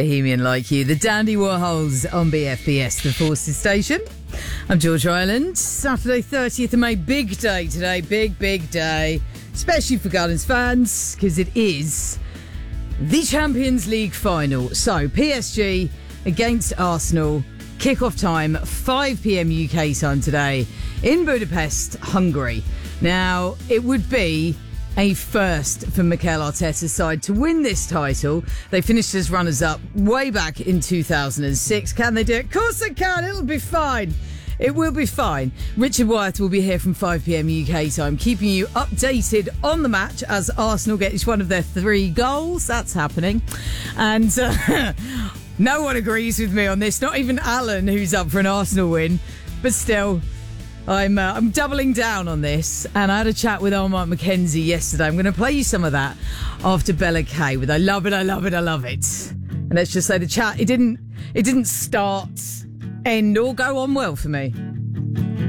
Bohemian Like You, the Dandy Warhols on BFBS, the Forces Station. I'm George Ireland. Saturday 30th of May, big day today, big day, especially for Gardens fans, because it is the Champions League final. So PSG against Arsenal, kick-off time 5 p.m. UK time today in Budapest, Hungary. Now, it would be a first for Mikel Arteta's side to win this title. They finished as runners-up way back in 2006. Can they do it? Of course they can. It'll be fine. It will be fine. Richard Wyeth will be here from 5 p.m. UK time, keeping you updated on the match as Arsenal get each one of their 3 goals. That's happening. And no one agrees with me on this. Not even Alan, who's up for an Arsenal win. But still, I'm doubling down on this, and I had a chat with Omar McKenzie yesterday. I'm going to play you some of that after Bella Kay with I Love It, I Love It, I Love It. And let's just say the chat, it didn't start, end, or go on well for me.